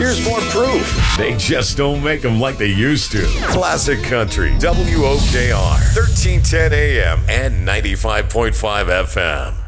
Here's more proof. They just don't make them like they used to. Classic Country, WOKR, 1310 AM and 95.5 FM.